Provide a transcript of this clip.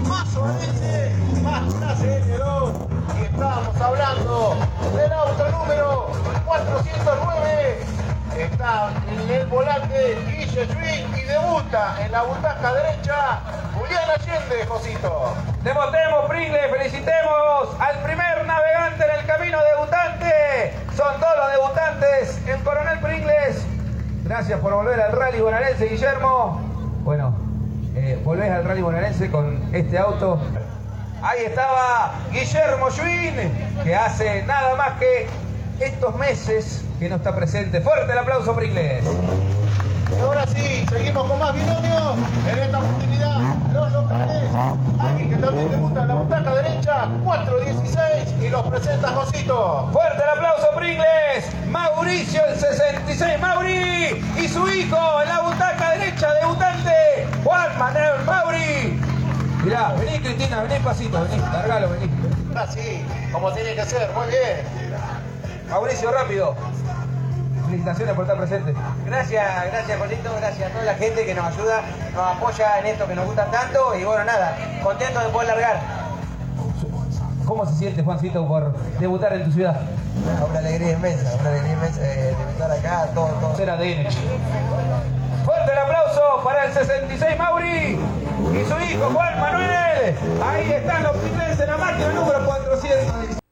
más Orense, más clase N2. Y estábamos hablando del auto número 409. Está en el volante Guille Schwinn y debuta en la butaca derecha Julián Allende, Josito. Debutemos, Pringles, felicitemos al primer navegante en el camino debutante. Son todos los debutantes en Coronel Pringles. Gracias por volver al rally bonaerense, Guillermo. Bueno, volvés al rally bonaerense con este auto. Ahí estaba Guillermo Schwinn, que hace nada más que estos meses que no está presente. Fuerte el aplauso, Pringles. Y ahora sí, seguimos con más binomios. En esta oportunidad, los locales. Aquí que también debuta en la butaca derecha, 416. Y los presenta Josito. Fuerte el aplauso, Pringles. Mauricio, el 66, Mauri. Y su hijo en la butaca derecha, debutante, Juan Manuel Mauri. Mirá, vení, Cristina, vení pasito, vení, largalo, vení. Ahora sí, como tiene que ser, muy bien. Mauricio, rápido. Felicitaciones por estar presente. Gracias, Josito, gracias a toda la gente que nos ayuda, nos apoya en esto que nos gusta tanto y bueno, nada, contento de poder largar. ¿Cómo se siente, Juancito, por debutar en tu ciudad? Una alegría inmensa de estar acá, todo. Ser ADN. Fuerte el aplauso para el 66 Mauri y su hijo Juan Manuel. Ahí están los Pringles en la máquina número 400.